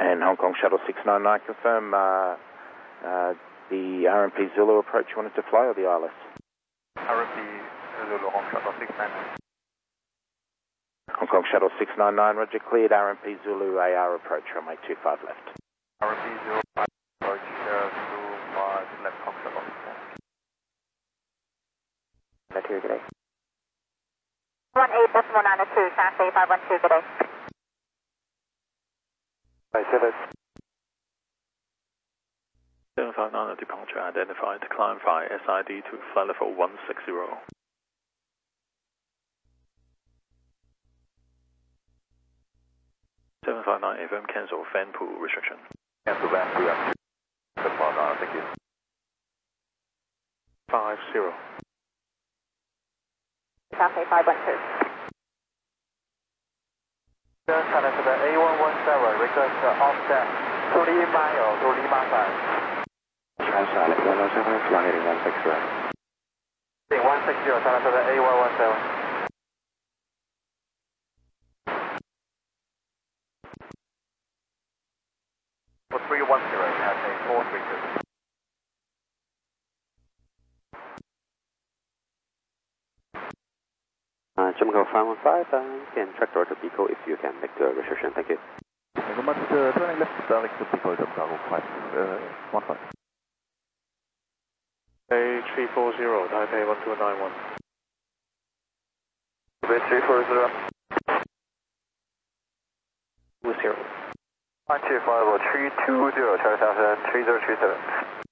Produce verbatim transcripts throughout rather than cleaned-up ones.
And Hong Kong Shuttle six nine nine, confirm uh, uh, the R M P Zulu approach you wanted to fly or the I L S? R M P Zulu Hong Shuttle six nine nine. Hong Kong Shuttle six nine nine, roger, cleared R M P Zulu A R approach, runway two five left. R M P Zulu approach uh, two five left Hong Shuttle six nine nine. Back here, good day. one eight decimal nine two, Cathay five one two, good day. Five seven. seven five nine departure identified, clarify S I D to flight level one six zero. seven five nine F M cancel fan pool restriction. Cancel fan pool restriction. seven five nine, thank you. five zero. Cathay five one two. China to the A one one seven, request offset to Lima or to Lima five. Transilent one oh seven, flying heading one six zero. one six zero, China to the A one one seven. four three one zero, Cathay four three two. Uh, Jumbo five one five, uh, you can track door to Pico if you can make the restriction, thank you. Number uh, turning left, direct to Pico, Jumbo five one five. A three four zero, Taipei one two nine one. A three four zero. two zero. one two five three two zero, Charlie Thousand three zero three seven.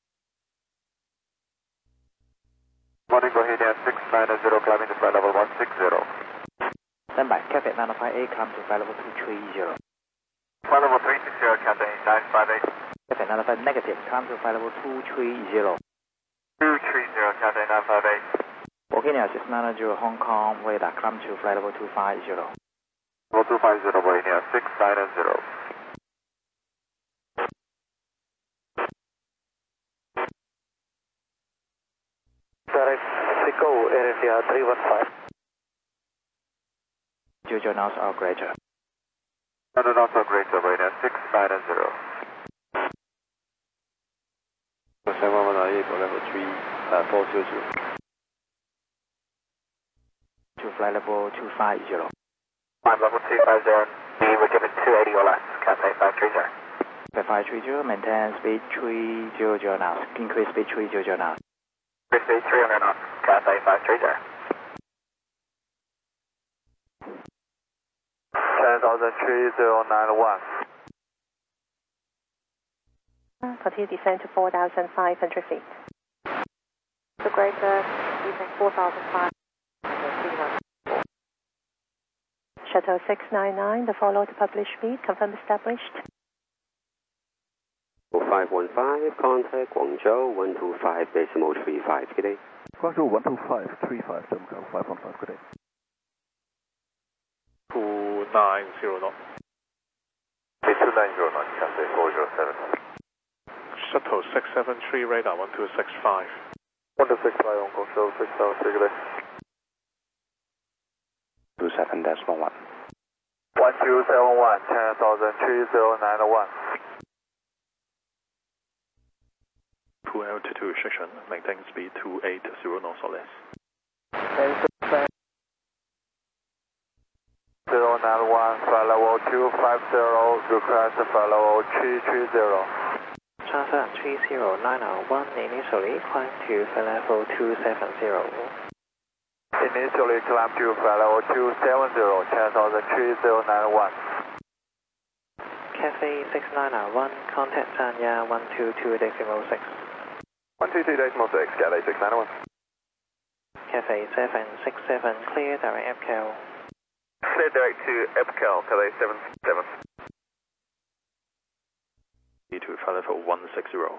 Morning, go ahead and six nine zero, climbing to flight level one six zero. Stand by, Cathay nine five eight, climb to flight level two three zero. Flight level three six zero, Cathay nine five eight. Cathay nine five negative, climb to flight level two three zero. two three zero, Cathay nine five eight. Volcano six nine zero, Hong Kong, radar, climb to flight level two five zero. Level two five zero, Volcano six nine zero. Direct, Pico, Air India three one five. Jojo knots are greater. one hundred knots or greater, Volcano six nine zero. seven one nine eight, level three, uh, four zero zero. To flight level two five zero. Climb level two five zero, we're given two eighty or less, Cathay five three zero. five three zero, maintain speed three hundred knots, increase speed three hundred knots. Increase speed three hundred knots, Cathay five three zero. ten thousand three zero nine one. Continue descend to four thousand five hundred feet. The greater, descend four thousand five hundred. Shuttle six nine nine, the followed published speed, confirm established. five one five, contact Guangzhou one two five decimal three five, good day. Guangzhou one two five three five, Jumbo five one five, good day. two nine zero knots. two nine zero knots, Cathay four zero seven. Shuttle six seven three, radar one two six five. one two six five, Hong Kong Shuttle six seven three, good day. two seven decimal one. one two seven one, ten thousand three zero nine one. Pool altitude restriction, maintain speed two eight zero knots or less. zero nine one, flight level two five zero, request flight level three three zero. Transfer three zero nine one, initially climb to flight level two seven zero. Initially climb to flight level two seven zero, ten thousand three zero nine one. Cathay six nine one, contact Sanya one two two decimal six. one two two decimal six, Cathay six nine one. Cathay seven six seven, clear direct F K L. Clear direct to Epcal, Cathay seven seven. Need to flight level one six zero.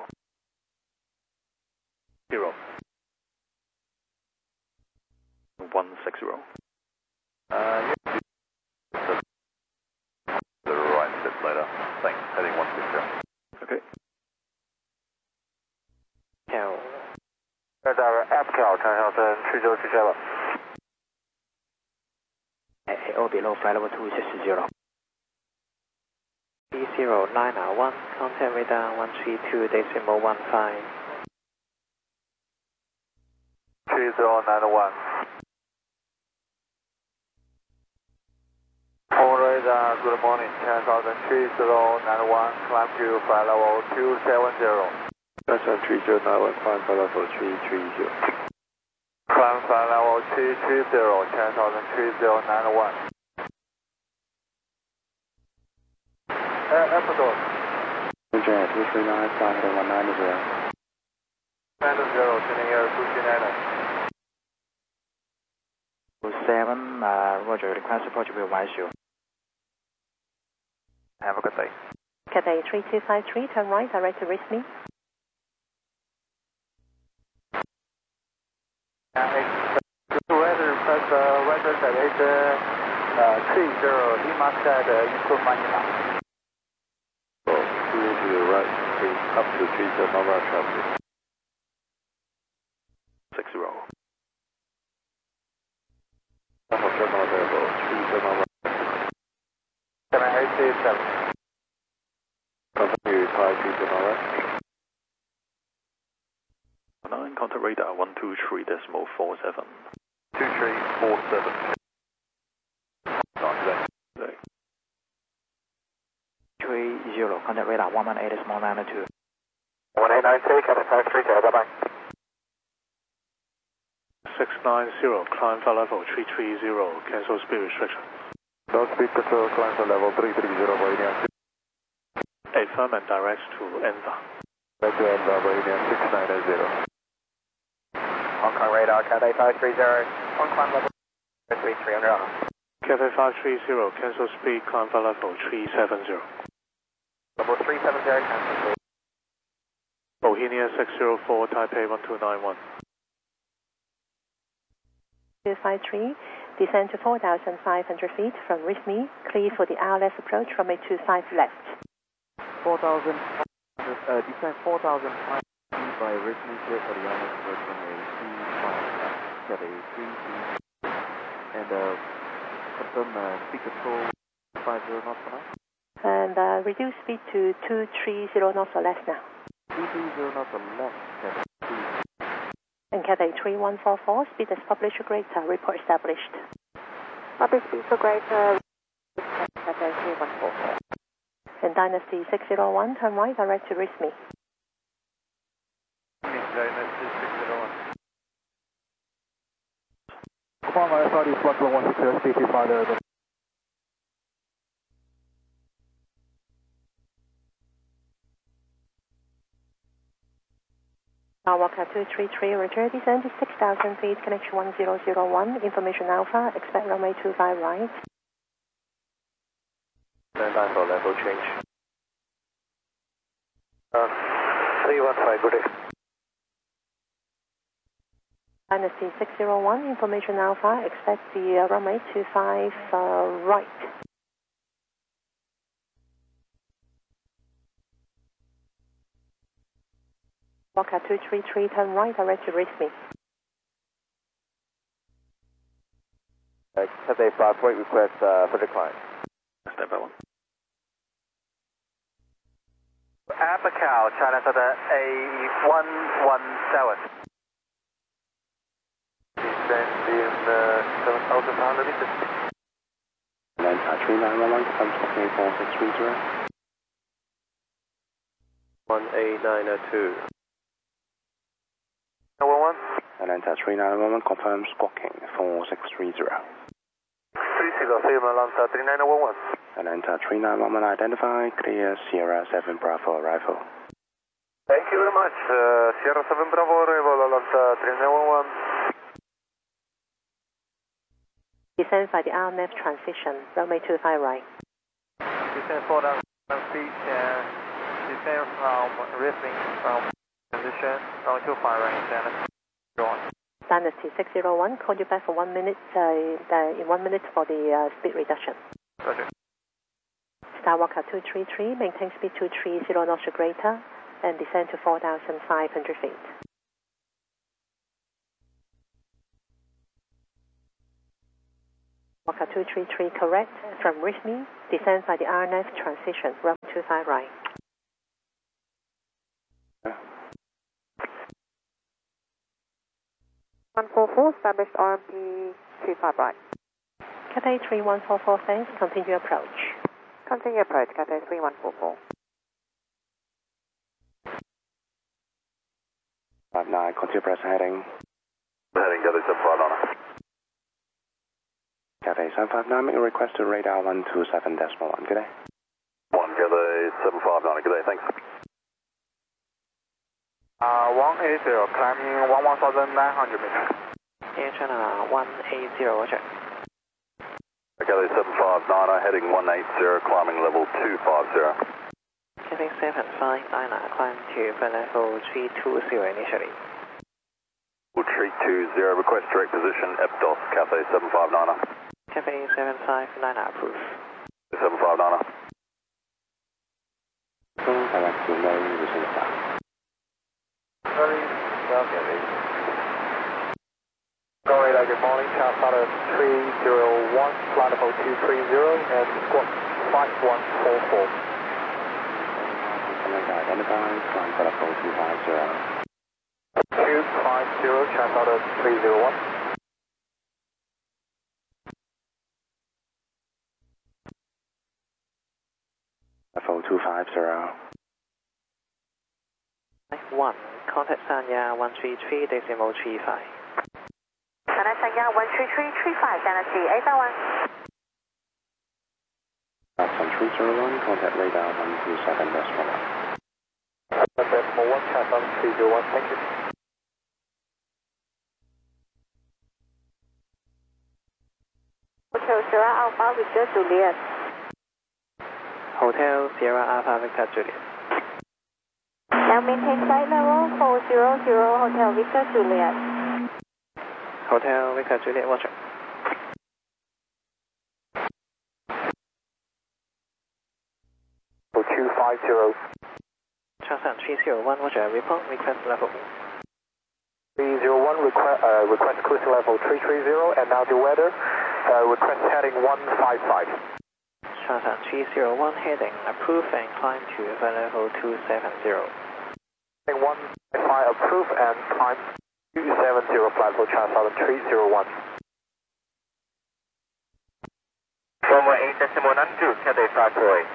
Zero. one six zero. Uh, yeah. The right step later. Thanks, heading one six zero. Okay. Cal. Radar Epcal, ten thousand three zero three seven. Or below flight level two six zero. B zero nine one, contact radar one three two decimal one five. three zero nine one. On radar, good morning, ten thousand three zero nine one, climb to flight level two seven zero. ten thousand three zero nine one, climb flight level three three zero. Climb flight level three three zero, ten thousand three zero nine one. Uh, Ecuador. Jet two three nine, five one nine zero. nine zero, turning air two three nine. seven, uh, Roger, request approach will advise you. Have a good day. Cathay three two five three, turn right, direct to reach me. Weather, press uh, weather that is uh, three zero, Lima said uh, into Manila. So, clear to the right, three, up to three zero Nova traffic. six zero. Hotel not available, three zero Nova. seven eight eight seven. Continue, reply three zero Nova. nine, contact radar one two three decimal four seven. two three four seven. Not today. Today. three zero, contact radar one one eight decimal nine two. one eight nine two, Cathay five three zero, bye bye. six nine zero, climb flight level three three zero, cancel speed restriction. No speed control, climb to level three three zero, Meridian. Affirm and direct to Enda. Back to Enda, Meridian six nine zero. Hong Kong radar, Cathay five three zero, on climb level three three zero. Cathay five three zero, cancel speed, climb flight level three seven zero. Level three seven zero, cancel speed. Bohemia six zero four, Taipei one two nine one. two five three, descend to four thousand five hundred feet from reach me, clear for the R L S approach from a two five left. four thousand, uh, descend four thousand five hundred by reach me, clear for the R L S approach from a two five left, Cathay three three, and uh, confirm uh, speed control five zero knots for now. And uh, reduce speed to two three zero knots or less now. two three zero knots or less, Cathay three. And Cathay three one four four, speed as published or greater, report established. Public speed for greater, Cathay three one four four. And Dynasty six zero one, turn right, direct to reach me. Dynasty six zero one. Come on, S R D flight level one six zero, speed two five zero. Waka two three three, Roger, descend to six thousand feet, connection one zero zero one, information Alpha, expect runway two five right. Stand by for level change. Uh, three one five, good day. Dynasty six zero one, information Alpha, expect the uh, runway two five uh, right. Waka two three three, turn right, direct to reach me. Uh, Cathay five, wait request uh, for decline. Stand by one. Abacow, China Southern A one one seven. Descend in uh, seven thousand five hundred meters. Atlanta three nine one one, confirm Stockholm four six three zero. one eight nine two. one one. Atlanta three nine one one, confirm Squawking four six three zero. three zero, Film Atlanta three nine one one. Atlanta three nine one one, identify, clear Sierra seven Bravo arrival. Thank you very much. Uh, Sierra seven Bravo arrival, Atlanta three nine one one. Descend by the R M F transition, runway two five right. Descend four thousand feet, uh, descend from Riffling from position, runway two five right, Dynasty. Go on. Dynasty six zero one, call you back for one minute, uh, in one minute for the uh, speed reduction. Roger. Starwalker two three three, maintain speed two three zero knots or greater, and descend to four thousand five hundred feet. Fokker two three three correct. From RIFMI, descend by the R N F transition, runway two five right. one four four, established R M P two five right. Cathay three one four four, thanks. Continue approach. Continue approach, Cathay three one four four. five nine, continue press heading. Heading Cathay seven five nine. Cathay seven five nine, make a request to radar one two seven decimal one, good day. one Cathay seven five nine, good day, thanks. Uh, one eighty, climbing one one thousand nine hundred meters. Air China one eighty, roger. Cathay seven five nine, heading one eighty, climbing level two five zero. Cathay seven five nine, climb to flight level three two zero initially. three two zero, request direct position, E P D O S, Cathay seven five nine. Cathay seven five nine, approve. seven five nine. Direct to Mary, using start. Sorry, Sorry, good morning, Charles Sutter three zero one, flight level two three zero, and squawk five one four four. Identified, climb for level two five zero. two five zero, Charles Sutter three zero one. Level two five zero. one, contact Sanya one three three decimal three five. Sanya Sanya one three three three five, Tennessee eight one. Watson three zero one, contact radar one two seven decimal one. Decimal one, Charles three zero one, thank you. Hotel Sierra Alpha Victor Juliet. Hotel Sierra Alpha Victor Juliet. Now maintain flight level four zero zero, Hotel Victor Juliet. Hotel Victor Juliet, roger. two five zero. Charles three zero one, roger, report, request level. three zero one, request, uh, request cruise level three three zero, and now the weather, uh, request heading one five five. Charles three zero one, heading, approve and climb to flight level two seven zero. Heading one five five, approve and climb two seven zero, flight level Charles three zero one. Runway eight decimal nine two, Cathay five four eight.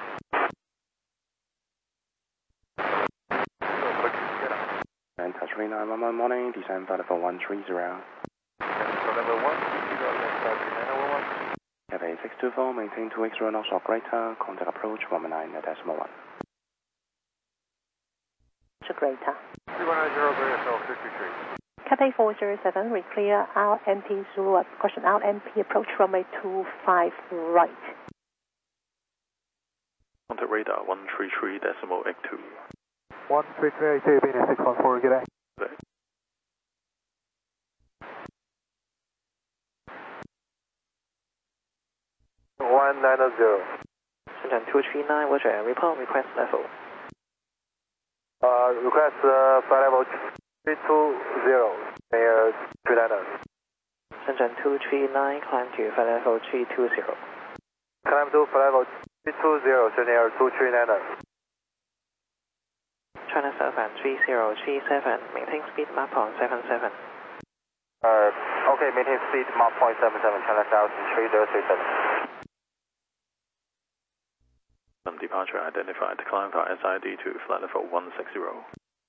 And touch three nine one one morning, descend flight level one three zero. Level one three zero, nine one. Cathay six two four, maintain two X zero knots or greater, contact approach one nine decimal one. To greater. three one nine zero, greater, three three three. Cathay four zero seven, we clear R M P Zulu, question R M P approach runway two five right. Contact radar one three three decimal eight two. one three three eight two, Venus six one four, good day. one nine zero. Shenzhen two three nine, roger, report, request level. Uh, request uh, flight level three two zero, near three nine. Shenzhen two three nine, climb to flight level three two zero. Climb to flight level three two zero, near two three nine. China Southern three zero three seven, maintain speed map on seven seven. Uh, okay, maintain speed map point seven seven, China South three zero three seven. Departure identified, climb via S I D to flight level one six zero.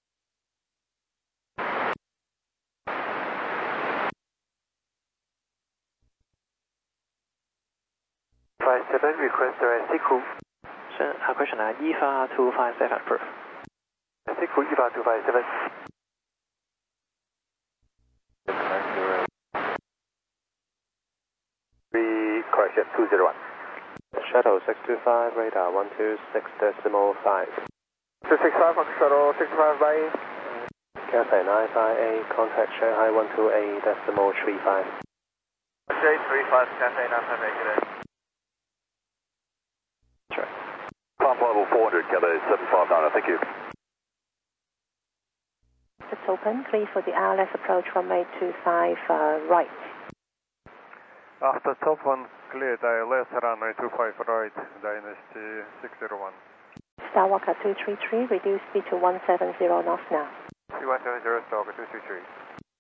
five seven, request uh, Siku. Uh, question uh, E F A two five seven, proof. Siku E F A two five seven. Three, correction, two zero one. Shuttle six two five, radar one two six decimal five. two six five on shuttle six five by Cathay nine five eight, contact Shanghai one two eight decimal three five. J three five, Cathay nine five eight, good day. Sure. Climb level four hundred, Cathay seven five nine, thank you. It's open, clear for the R L S approach runway two five uh, right. After top one, Clear, dial left runway two five right, Dynasty six zero one. Starwalker two three three, reduce speed to one seven zero knots now. one seven zero, Starwalker two three three.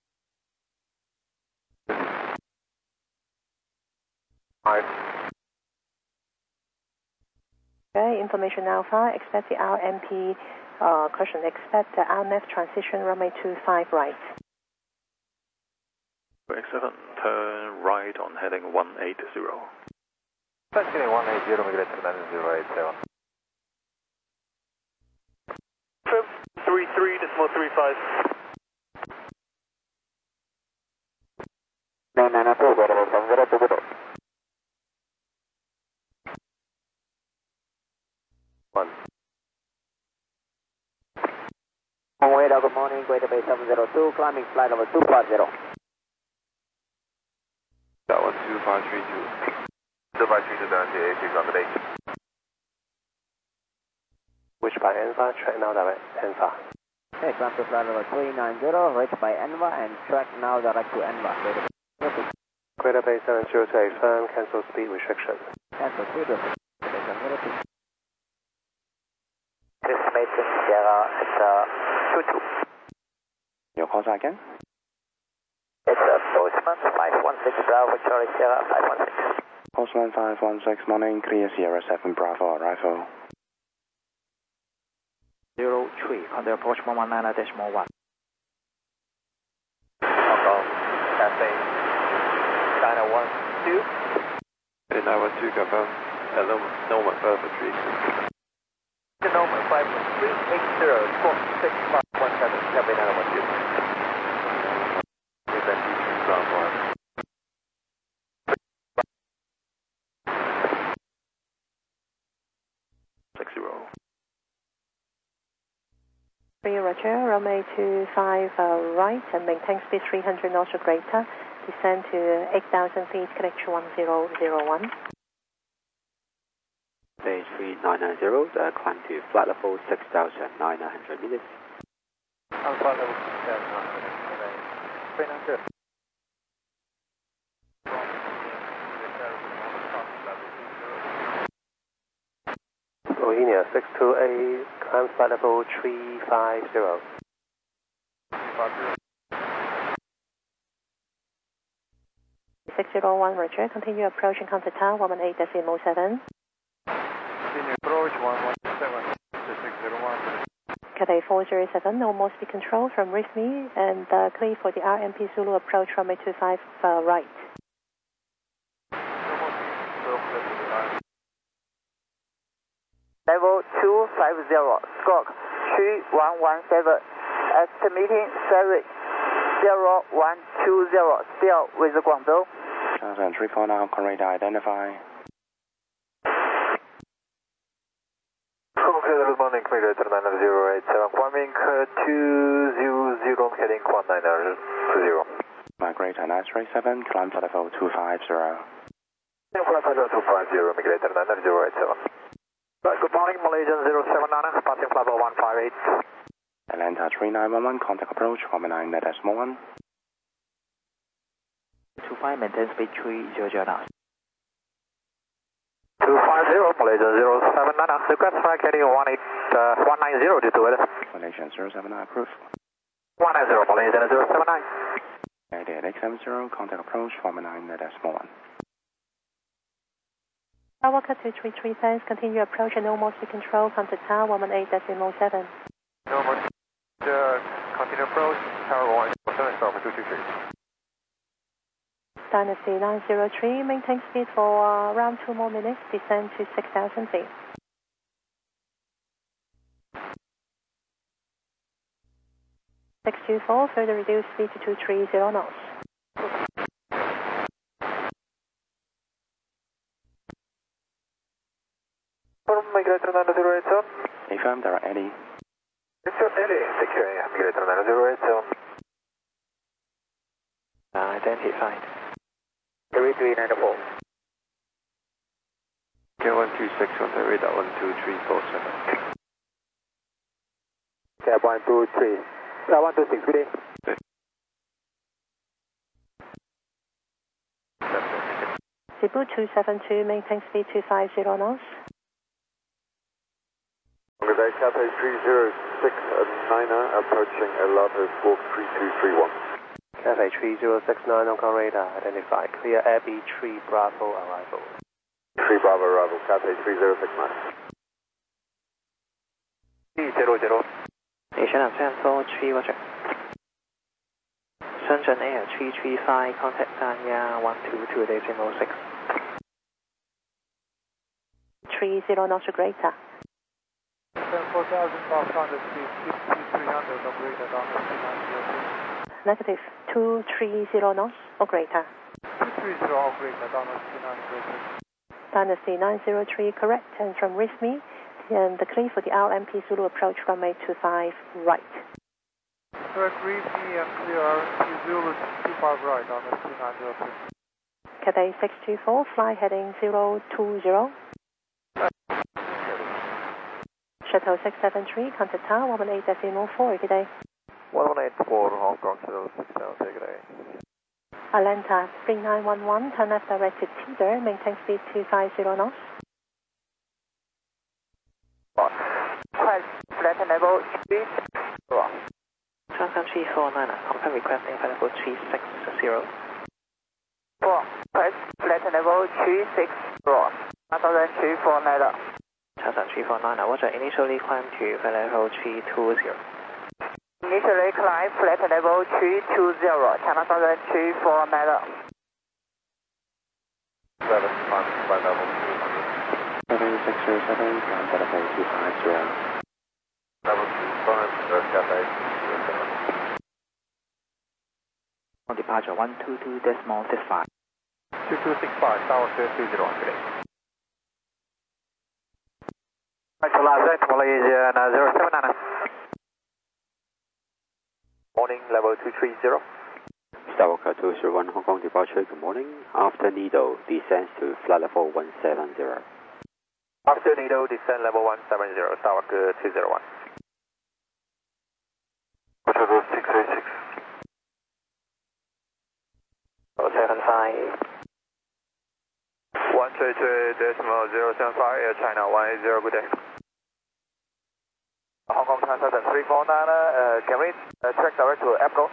Five. Okay, information Alpha, expect the R M P, uh, caution, expect the R M F transition runway two five right. X seven, turn right on heading one eight zero. Touch heading one eight zero, migrate to nine zero eight seven. three three, decimal three five. nine nine four, go to seven zero two zero. One. Runway, good morning, Greater Bay seven zero two, climbing flight level two five zero. That one two five three two. two five three two, Dynasty eight six, accommodation. Which by Enva, track now direct Enva. Okay, climb to flight level three nine zero, reach by Enva and track now direct to Enva. Greater Bay seven zero two, firm, cancel speed restriction. Cancel speed restriction. This Mason Sierra, it's uh, two two. Your call sign again? It's a Postman five one six Bravo, Charlie Sierra five one six. Postman five one six, morning, clear Sierra seven Bravo, arrival. zero three, contact approach one one nine decimal one. Hong Kong, Cathay, China one two. And nine one two, confirm. Hello, Norman further three. Norman five three eight zero four six five one seven, Cathay nine one two. Event D three, ground one. six zero. three Roger, runway two five uh, right and maintain speed three hundred knots or greater. Descend to eight thousand feet, connect to one zero zero one. Bay three nine nine zero, uh, climb to flight level six thousand nine hundred meters. Alpha level six thousand nine hundred, three nine zero. Bohemia six two eight, climb flight level three five zero. six zero one Roger, continue approaching counter tower one one eight decimal seven. Continue approach one one seven to six zero one. Cathay four zero seven, no more speed control from reach me and uh, clear for the R M P Zulu approach runway two five uh, right. Level two five zero, squawk three one one seven, estimating service zero one two zero, still with Guangzhou. Shenzhen three four now, correct identify. Okay, good morning, Commander nine zero eight seven, climbing two zero zero, heading one nine two zero. Migrate nine three seven, climb to level two five zero. Flight level two five zero, migrate nine zero eight seven. Good morning, Malaysian zero seven nine, passing flight level one five eight. Atlanta three nine one one, contact approach one nine decimal one. two five, maintain speed three zero zero knots. two five zero, Malaysian zero seven nine, request flight heading one eight one nine zero due to weather. Malaysian zero seven nine, approved. one nine zero, Malaysian zero seven nine. Idea X seven zero, contact approach one nine decimal one. Starwalker two three three, thanks, continue approach and no more speed control, counter tower one one eight decimal seven. No more, uh, continue approach, tower one seven, Starwalker two three three. Dynasty nine zero three, maintain speed for uh, around two more minutes, descend to six thousand feet. six two four, further reduce speed to two three zero knots. Migrator nine zero eight seven. Affirm, there are any. It's your Eddie, secure, Migrator nine zero eight seven. Uh, identified. three three nine four. K one two six, contact radar one two three four seven. Cab one two three. Uh, one two six, good day. Cebu two seven two, maintain speed two five zero knots. Good day, Cathay three zero six nine, approaching Alata Squawk three two three one. Cathay three zero six nine, on radar, identify clear Abbey three Bravo arrival. three Bravo arrival, Cathay three zero six nine. three zero zero. Asian and ten four three, roger. Shenzhen Air three three five, contact Sanya one two two decimal six. three zero knots greater. four thousand five hundred feet, three hundred, operator down to three nine zero two. Negative, two three zero knots or greater. two three zero operator down to three nine zero three. Dynasty nine zero three, correct, and from RISMI, and the clear for the R M P Zulu approach runway two five right. Correct, read me and clear R M P Zulu two five right down to three nine zero three. Cathay six two four, fly heading zero two zero. Shuttle six seven three, contact tower one one eight decimal four, good day. one one eight four, Hong Kong Shuttle six seven three, good day. Atlanta three nine one one, turn left direct to Teeter, maintain speed two five zero knots. Quest flight level three six zero. Transcon three four nine, confirm request flight level three six zero. four, Quest flight level three six zero. Transcon three four nine. Transcon three four nine, roger, initially climb to flight level three two zero. Initially climb flight level three two zero, Transcon three four nine. Seven, flight level two hundred. seven six zero seven, climb flight level two five zero. Level two five, Cathay zero seven. On departure one two two decimal six five. two two six five, Tower two two zero, good day. Actual last night, Malaysian zero seven nine. Morning, level two three zero. Skywalker two zero one, Hong Kong departure, good morning. After Nido, descends to flight level one seven zero. After Nido, descend level one seven zero, Skywalker two zero one. Shuttle six eight six. seven five. one two two decimal zero seven five, Air China one eight zero, good day. Hong Kong Transcon three four nine, uh, can we uh, track direct to Apple?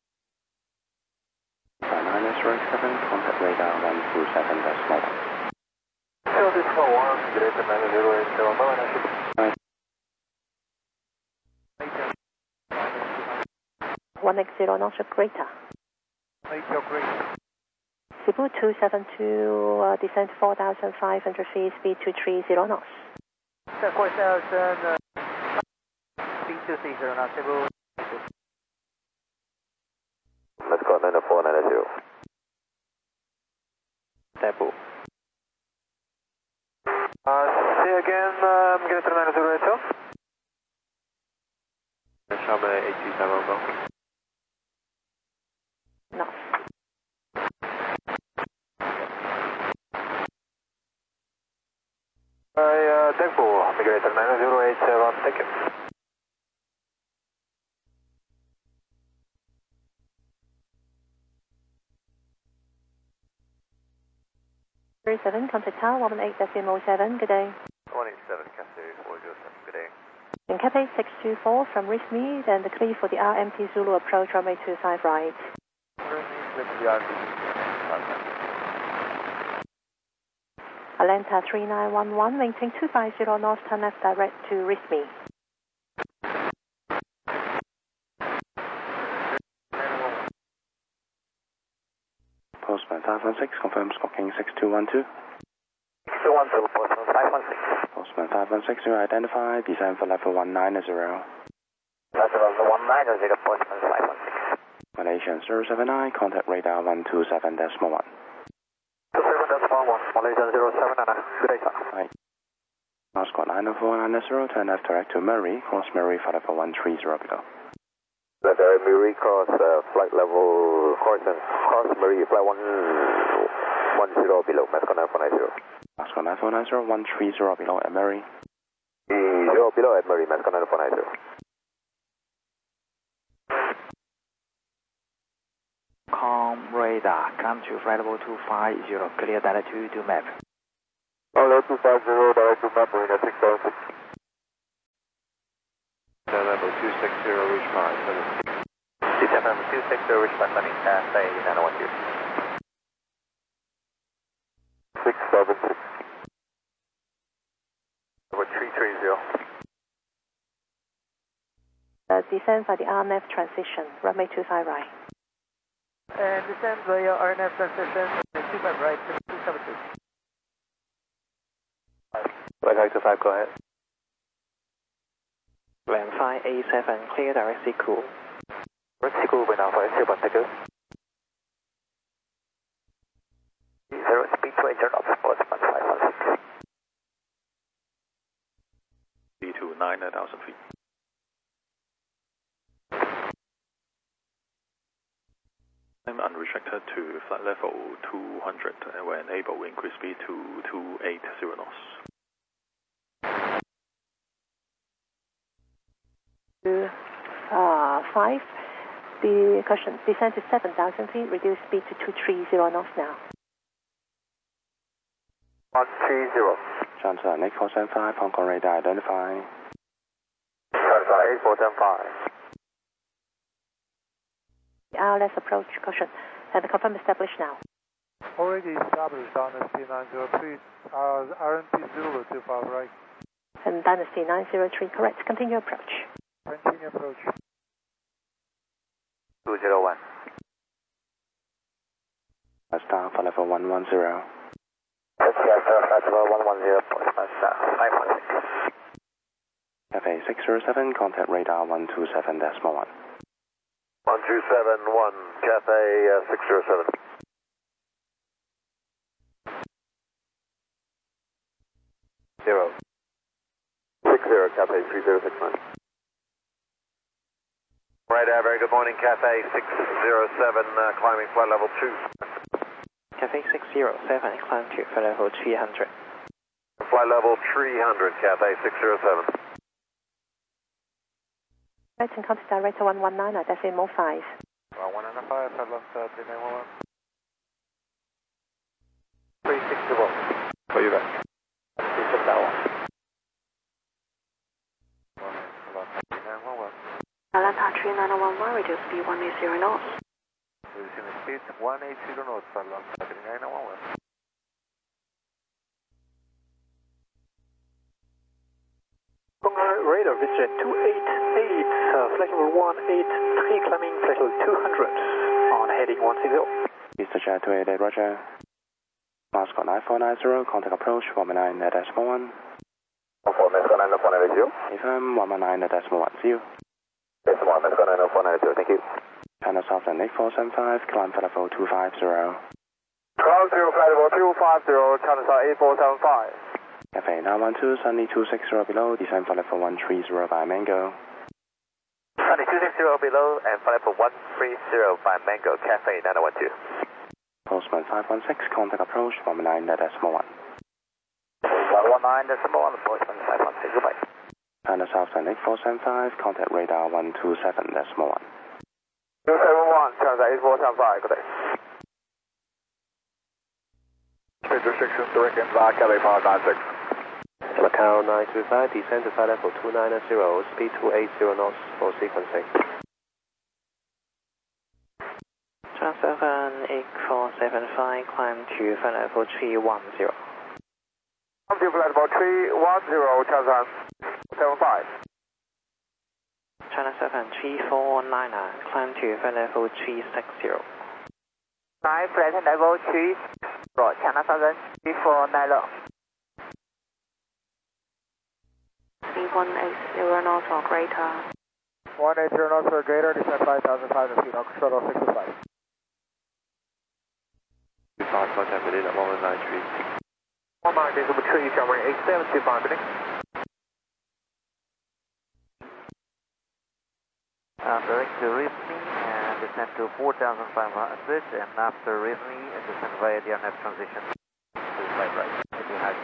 nine zero seven, contact radar one two seven decimal one. Zero decimal one, good day, nine zero eight zero, no, Right. one eight zero knots or greater. eight zero greater. Cebu two seven two, uh, descent four thousand five hundred feet, speed two three zero knots. four thousand, uh, speed two three zero knots, Cebu. Let's go nine four nine zero. Cebu. Uh, say again, um, get to nine zero eight two. Charme eight two seven, go. Knots. Uh, uh, thank you, migrator nine zero eight seven, thank you. three seven, contact tower one one eight decimal seven, good day. one eight seven, Cathay four zero seven, good day. In Cathay six two four from RISMI, and the clear for the R M P Zulu approach runway two five right. Atlanta three nine one one, maintain two five zero knots, turn left direct to RISMI. Postman five one six, confirm squawking six two one two. six two one two, Postman five one six. Postman five one six, zero identified, descend for level one nine zero. Level one nine zero, Postman five one six. Malaysian zero seven nine, contact radar one two seven decimal one. two seven decimal one, Malaysian zero seven nine, good day, sir. Right. Now squad nine four nine zero, turn left direct to Murray, cross Murray, flight level one three zero below. Let uh, Murray cross uh, flight level, cross, cross Murray, flight one one zero below, Mascot nine four nine zero. Mascot nine four nine zero, one three zero below at Murray. Zero below at Murray, Mascot nine four nine zero. Com radar, climb to flight level two five zero, clear data two to map. Hello, two five zero, direct to map, Marina six seven six. Level two six zero, reach five seven six. Descend level two six zero, reach five seven six, Cathay nine one two. six seven six. Over three three zero. Uh, descend by the R N F transition, runway two five right. And descend via R N F transition, two five right, two seven two. Right, two five, go ahead. Land five A seven, clear direct cool. Direct cool, wind alpha, zero one, thank you. Zero, speed to eight, turn off, sports, one five one six. B to nine thousand feet. I'm unrestricted to flight level two hundred and when able increase speed to two eighty knots. Two, uh, five. The caution, descend to seven thousand feet, reduce speed to two three zero knots now. one three zero. Johnson, eight four seven five, Hong Kong radar identify. Johnson, eight four seven five. R L S approach, caution, and confirm established now. Already established on S T nine zero three, uh, R N P zero two five right. And Dynasty nine zero three, correct. Continue approach. Continue approach. two zero one. Star for level one one zero. S T S flight level one one zero, Postman star five one six. Cathay six zero seven, contact radar one two seven decimal one. one two seven one, Cathay uh, six zero seven. Zero. six zero, Cathay three zero six nine. Right, uh, very good morning, Cathay six zero seven, uh, climbing flight level two. Cathay six zero seven, climb to flight level three hundred. Flight level three hundred, Cathay six zero seven. Right, and contact director one one nine at decimal five. one nine five, flight level three nine one one. three six zero. Call you back. three six zero one. three nine one one. Atlanta three nine one one, reduce speed one eighty knots. Reducing the speed one eighty knots, flight level three nine one one. Radar vision two eight eight, uh, flight level one eight three, climbing flight level two hundred on heading one six zero. Easter Jet two eight eight, roger. Moscow nine four nine zero, contact approach one one nine at decimal one. one four, Mexico nine four nine zero. Confirm one one nine at decimal one, see you. Decimal one, Mexico nine four nine zero, thank you. China Southland eight four seven five, climb for level two five zero. Ground zero, flight level two five zero, China South eight four seven five. Cathay nine one two, Sunny two six zero below, descend for level one three zero by Mango. Sunny two six zero below and flight level one three zero by Mango, Cathay nine one two. Postman five one six, contact approach one one nine at decimal one. one one nine decimal one, Postman five one six, goodbye. China Southland eight four seven five, contact radar one two seven decimal one. two seven one, China eight four seven five, good day. Speed restrictions direct in via Cathay five nine six. Macau nine two five, descend to flight level two nine zero, speed two eighty knots for sequencing. seven eight four seven five, climb to flight level three one zero. Come to flight level three one zero, China seven five. China seven three four nine nine, climb to flight level three six zero. nine, flight level three, China seven three four nine zero. Speed one eighty knots or greater. one eighty knots or greater, descend five thousand five hundred feet, on shuttle six oh five. Five contact within at one one nine three. one nine decimal three, runway eight seven two five, bidding. Uh, direct to Rivni and descend to four thousand five hundred, and after Rivni, descend via the R N F transition to flight right. It will have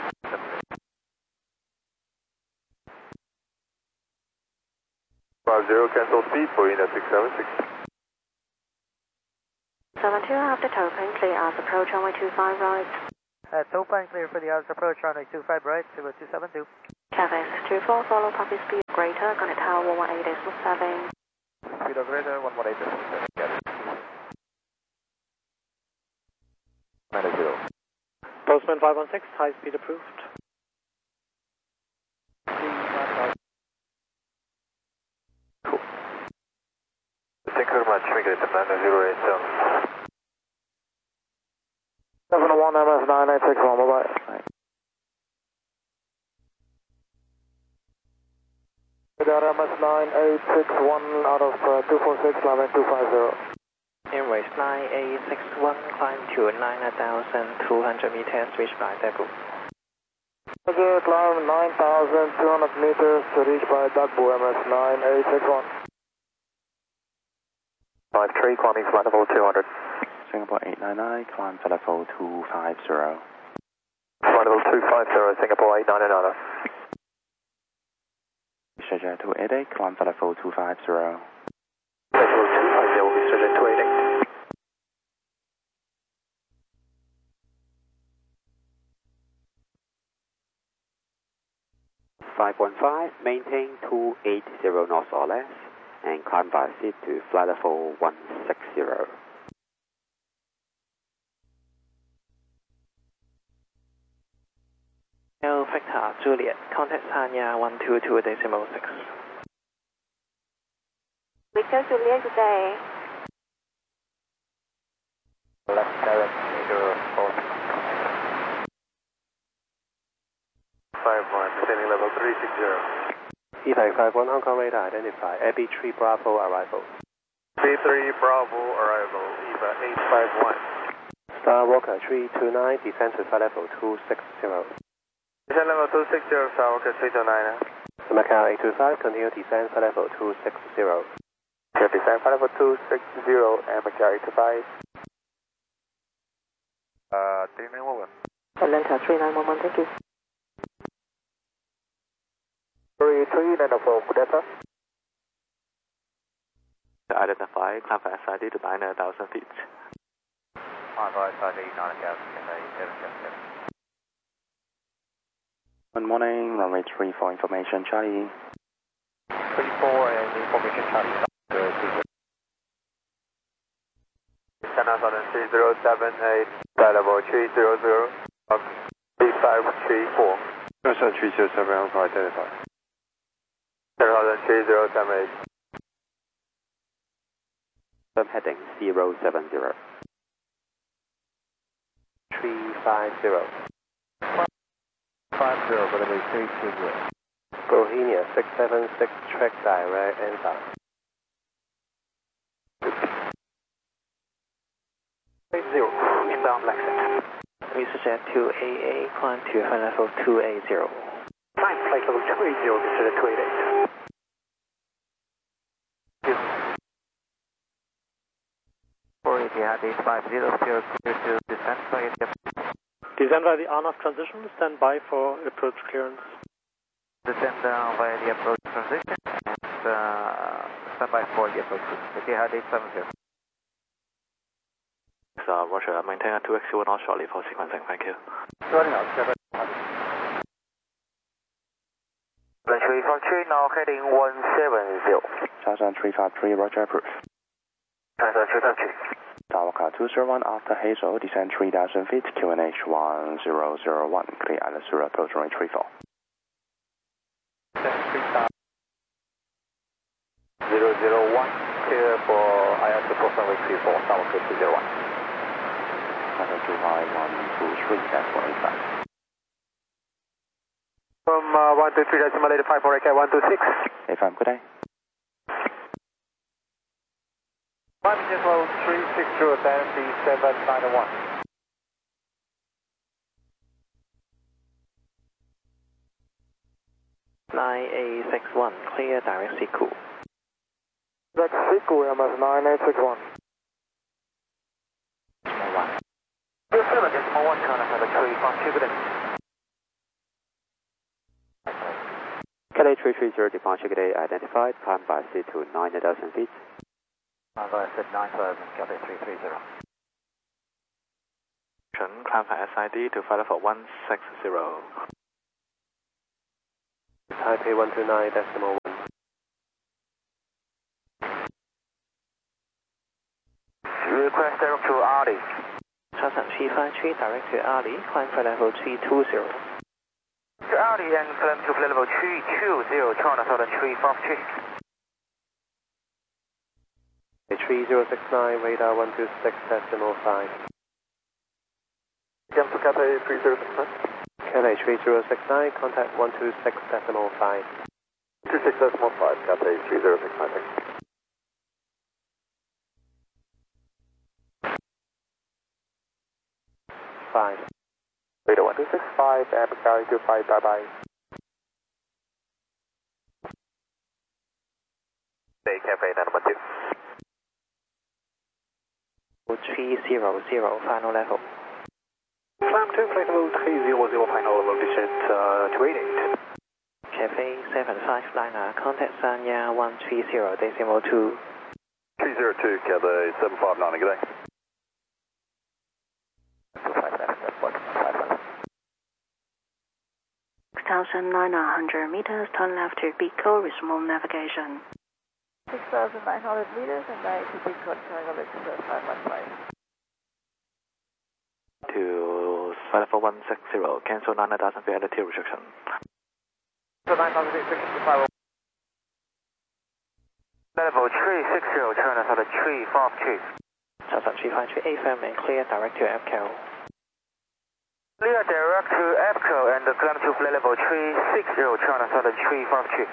five zero, cancel speed for Ina six seven six. seven two, after open, clear as approach runway two five right. At open, clear for the house approach runway two five right, zero two seven two. Cathay six two four, follow puppy speed greater, connect tower one one eight decimal seven. Speed of greater, one one eight decimal seven, got it. nine zero. Postman five one six, high speed approved. Cool. Thank you very much, make it to nine zero eight seven. seven one M S nine eight six one, bye bye. M S nine eight six one out of uh, two four six, landing two five zero. Airways nine eight six one, climb to nine thousand two hundred meters, reach by Daegu. Roger, climb nine thousand two hundred meters to reach by Daegu, M S nine eight six one. five three, climbing flight level two hundred. Singapore eight nine nine, climb flight level two five zero. Flight level two five zero, Singapore eight nine nine. Schedule two eight eight, climb flight level two five zero. Level two five zero, schedule two eight eight. five one five, maintain two eight zero knots or less, and climb by seat to flight level one six zero. Victor Juliet, contact Tanya one two two decimal six. Victor Juliet, good day. Left direct, zero four. five one, descending level three six zero. E P A C five one, Hong Kong radar identify, Abbey three Bravo arrival. B three Bravo arrival, E V A eight five one. Star Walker three two nine, descend to flight level two six zero. Descend level two six zero, Star Walker three two nine. Macau eight two five, continue descend flight level two six zero. Okay, descend flight level two six zero, and Macau eight two five. Uh, three nine one one. Atlanta three nine one one, thank you. three three nine four, data. Identify, climb for S I D to nine thousand feet. On by S I D, nine thousand, seven seven seven. Good morning, runway three four information, Charlie. three four and information, Charlie. Descend on three zero seven eight, flight level three zero zero, three five three four. Descend three zero seven, Alpha identify. Descend three zero seven eight. Heading zero seven zero. three five zero. five zero, but it is three two zero. Bohemia six seven six, track direct, enter. eight zero, inbound Lexington. EasyJet two eight eight, climb to flight level two eight zero. Climb flight level two eight zero, descend two eight eight. four Etihad eight five zero, clear to descend for Etihad. Descend by the on-off transition, stand by for approach clearance. Descend uh, via the approach transition and uh, stand by for the approach. Etihad eight seven zero. Uh, Roger, maintain a two X one knot shortly for sequencing, thank you. Running out, seven. three five three, now heading one seven zero. Charlie three five three, Roger, approved. Charlie three five three. Tower two zero one, after Hazel, descend three thousand feet, Q N H one zero zero one, clear Atlas zero, approach runway three four. zero zero one, clear for I S approach runway three four, Tower two zero one. Tower two five one two three, that's one eight five. From uh, one two three, decimal eight five four, A K one two six. eight five, good day. One decimal three six zero, Dancy seven nine one. nine eight six one, clear direct Siku. Direct Siku, M S nine eight six one. Decimal one. Yes, seven decimal one, China have a three from Chigden. Cathay three three zero, departure today identified, climb by seat to nine thousand feet. I said nine thousand, Cathay three three zero. Climb for S I D to flight level one six zero. Taipei one two nine decimal one. Request direct to Ali. Charter three five three, direct to Ali, climb for level three two zero. To Ali and climb to flight level three two zero, China Southern three five three. three zero six nine, radar one two six decimal five. Jump to Cathay three zero six nine. Cathay three zero six nine, contact one two six decimal five. two six decimal five, Cathay three zero six nine. five. Radar one two six five, Air Gary two five, bye bye. Bay Cafe number two. three zero zero, final level. Climb to flight level three zero zero, final level descent uh, two eight eight. Cafe seven five liner, contact Sanya one three zero decimal two. three zero two, Cathay seven five nine, good day. six thousand nine hundred meters, turn left to Pico, resume navigation. six thousand nine hundred meters and nine to Pico, turn left to five one five. To flight level one six zero, cancel nine thousand feet altitude restriction. So nine thousand feet restriction to five. Level three six zero, China Southern three five three. Charter three five three, A firm and clear, direct to A P C O. Clear direct to A P C O and climb to flight level three six zero, China Southern three five three.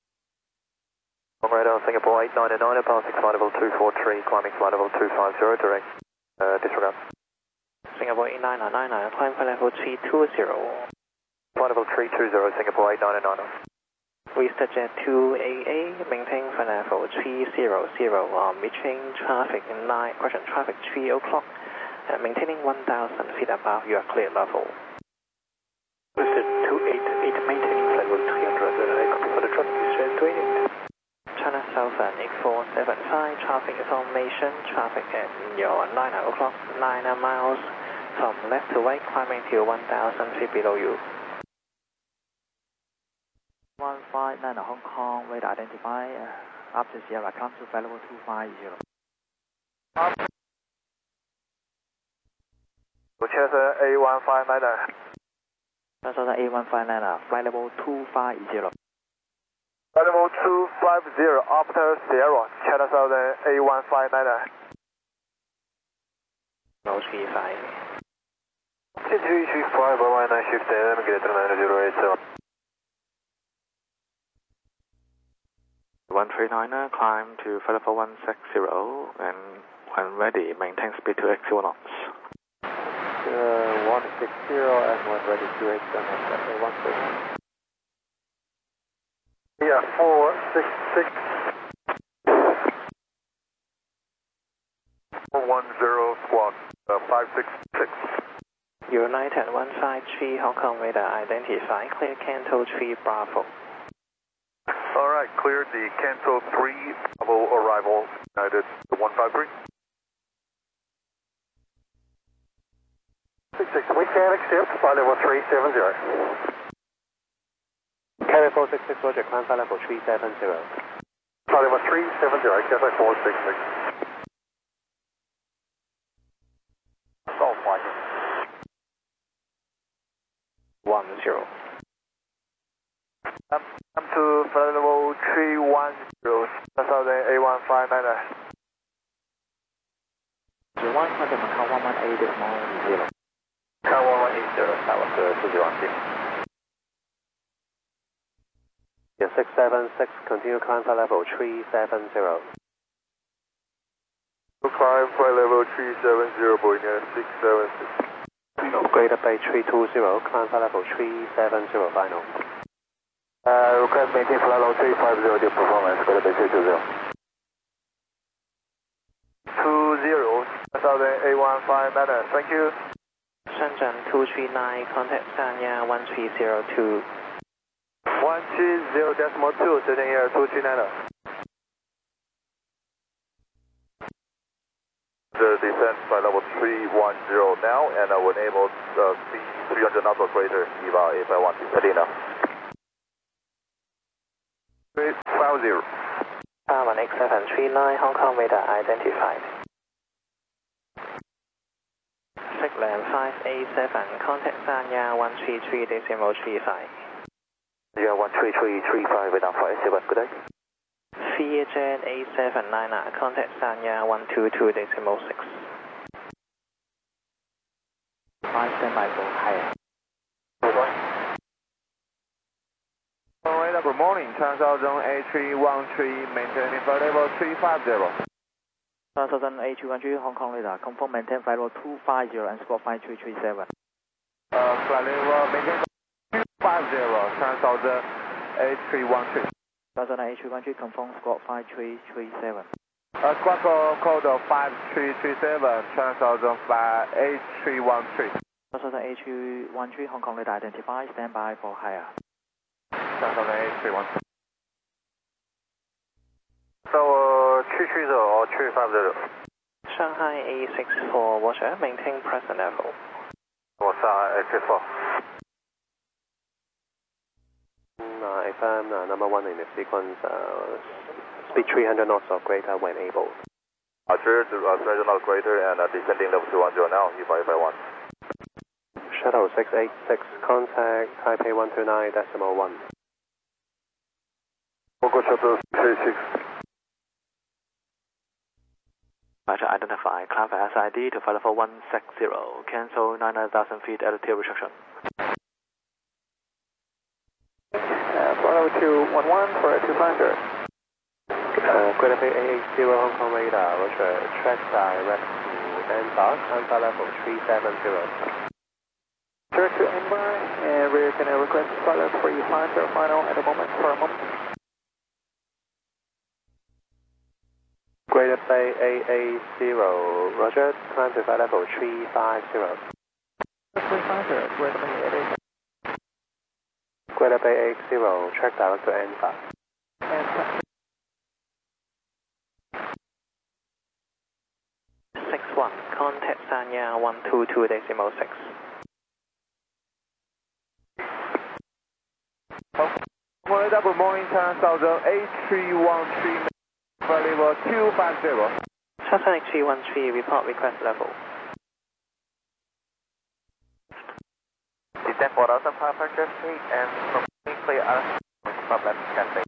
On radar Singapore eight nine nine, passing flight level two four three, climbing flight level two five zero, direct uh, disregard. Singapore eight nine nine, climb for level three two zero. Flight level three two zero, Singapore eight nine nine. Vista Jet two A A, maintain for level three zero zero, um, reaching traffic in nine, correction, traffic three o'clock, and maintaining one thousand feet above your clear level. Vista two eight eight, maintaining flight level three hundred, uh, copy for the traffic descent two eight eight. China Southern eight four seven five, traffic information, traffic at your nine o'clock, nine miles from left to right, climbing to one thousand feet below you. one five nine Hong Kong, radar identify, uh, up to Sierra, climb to flight level two five zero. Chester A one five nine. China Southern A one five nine, flight level two five zero. Flight level two five zero, after Sierra, China Southern A one five nine. No three five. two three three five, one nine shift seven, greater nine zero eight seven. one three nine, climb to flight level one six zero, and when ready, maintain speed to X zero knots. Uh, one six zero and when ready to X zero knots, one six. Yeah, four six six. one zero squawk, uh, five six six. United one five three, Hong Kong radar identify, clear Canto three Bravo. Alright, cleared the Canto three Bravo arrival, United one five three. six six, we can accept flight level three seven zero. Cathay four six six, Roger, climb flight level three seven zero. Flight level three seven zero, Cathay four six six. Assault flight. one zero. Um, come to flight level three one zero, Southern A one five nine. one contact Macau one one eight zero. Macau one one eight zero, that was the two zero one zero. Yeah, six seven six, continue climb flight level three seven zero. Climb flight level three seven zero, Boeing six seven six. Greater Bay three two zero, climb flight level three seven zero, final. Uh, request maintain flight level three five zero, due performance, Greater Bay three two zero. two zero, Southern A one five nine, thank you. Shenzhen two three nine, contact Sanya one three zero two. one three zero decimal two, Shenzhen Air two three nine. The descent flight level three one zero now, and uh, we'll enable uh, speed three hundred knots or greater, EVA eight five one, ready now. three five zero. Uh, one X seven three nine, Hong Kong radar identified. Sigland five eight seven, contact Sanya one three three decimal three five. Yeah, one three three three five, radar five seven, good day. Vietjet eight seven nine, contact Sanya one two two decimal six. Five standby for higher. Good morning, Transalzone A three one three, maintaining flight level three five zero. Transalzone A three one three, Hong Kong radar, confirm maintain flight level two five zero and squawk five three three seven. Uh, flight level maintain two five zero, Transalzone A three one three. Transalzone A three one three, confirm squawk five three three seven. Uh, squawk code five three three seven, Transalzone flight A three one three. Transalzone A three one three, Hong Kong radar identified, standby for higher. Transalzone A three one three. So, uh, three three zero or three five zero? Shanghai A six four, Roger, maintain present level. What's that, A six four? Uh, F M uh, number one in the sequence, uh, speed three hundred knots or greater when able. Archer, uh, three hundred knots greater and uh, descending level two one zero now, E five five one. Shuttle six eight six, contact Taipei one two nine decimal one. Local shuttle six eight six. Roger, identify, climb for S I D to flight level one six zero, cancel nine thousand feet altitude restriction. Uh, flight level two one one for two five zero. Uh, Greater Bay A eight zero Hong Kong radar, Roger, track direct to Anbar, climb flight level three seven zero. Direct to Anbar, and we're going to request flight level three five zero final at the moment for a moment. Greater Bay A eight zero, Roger, climb to flight level three five zero. three five zero, Greater Bay A eight. Greater Bay eight zero, track direct to Anbar. six one, contact Sanya one two two decimal six. Good morning, Transalzone A three one three, flight level two five zero. Transalzone A three one three, report request level. Descent four thousand five hundred feet and from clear out from left Cathay.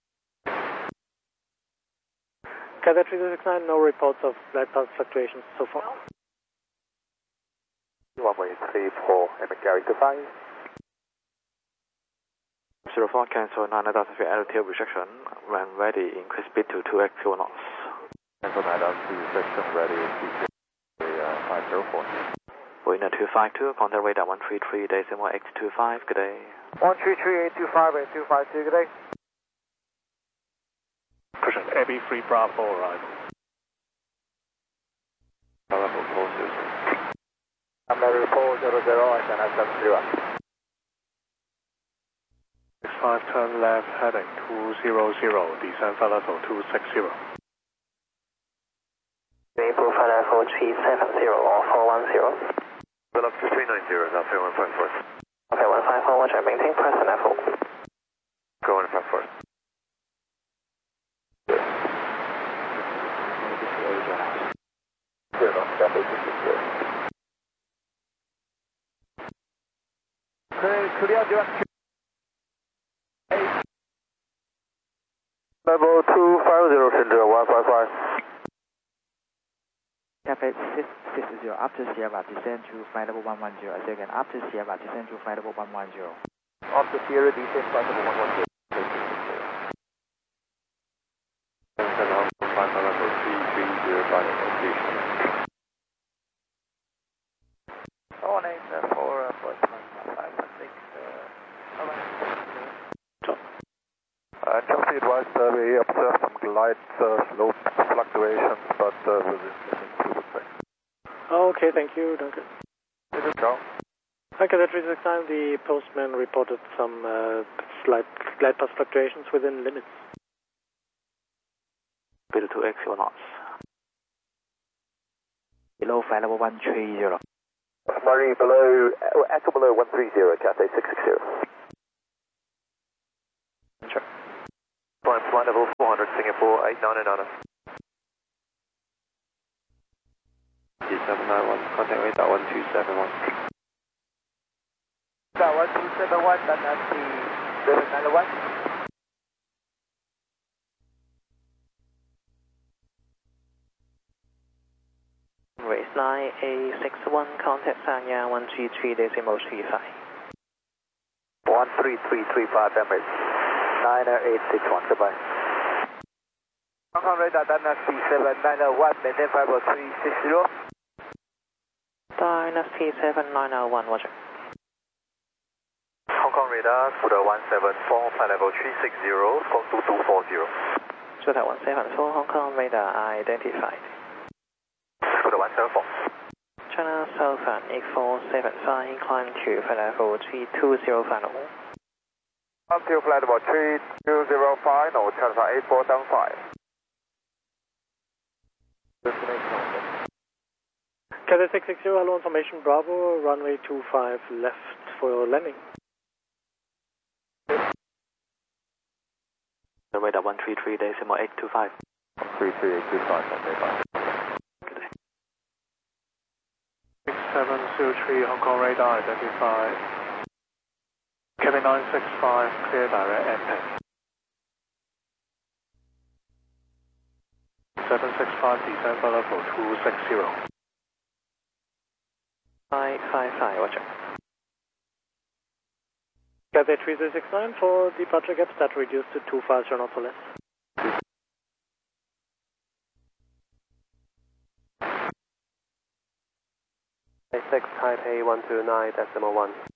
Cathay three six nine, no reports of flight path fluctuations so far. one way three four, and Gary goodbye. zero four, cancel nine thousand feet altitude restriction, when ready, increase speed to two X zero knots. Cancel nine thousand feet restriction, ready, speed uh, five zero four. Wind two five two, contact radar one three three decimal eight two five, good day. one three three eight two five eight two five two, good day. Pushing Abbey three Bravo arrival. Level four zero. I'm ready to report zero zero, I can have seven zero. six five, turn left, heading two zero zero, descend flight level two six zero. April flight level three seven zero or four one zero. Well, up to three nine zero, now three one five four. Okay, one five four, Roger, maintain present level. Go on five four. Clear direct to Level two five zero, Cinder one five five. Cathay six six zero, after Sierra, descend to flight level one one zero. Again, after Sierra, descend to flight level one one zero. After Sierra, descend flight level one one zero. Flight level three three zero five, station. Oh, name for uh, flight five six. Uh, Chelsea advised uh, we observed some glide uh, slope fluctuations, but uh, within two would Okay, thank you, Duncan. Go. Okay, that three six nine, the postman reported some uh, slight glide path fluctuations within limits. Speed two X zero knots. below flight level one three zero. Marine below, Echo below one three zero, Cathay six six zero. Sure. Climb flight level four hundred, Singapore eight nine nine. seven nine one, contact radar one two seven one. one two seven one, then F T seven nine one. Race nine A six one, contact Sanya one three three decimal three five. one three three three five Emirates, nine eight six one, goodbye. Hong Kong radar Dynasty seven nine one, maintain five three six zero. Dynasty seven nine one, roger. Hong Kong radar, Scooter one seven four, flight level three six zero, squawk two two four zero. Scooter one seven four, Hong Kong radar identified. Scooter one seven four. China Southern eight four seven five, climb to flight level three two zero final. Up to flight level three two zero final, China eight four seven five. Cathay six six zero, hello information Bravo, runway two five left for your landing. Radar one three three decimal eight two five. three three eight two five, okay, bye. six seven zero three, Hong Kong radar identified. Cathay nine six five, clear direct entry. seven six five, descend for level two six zero. five five five, roger. Cathay three zero six nine for departure gaps that reduced to two five zero knots or less. six Taipei one two nine decimal one.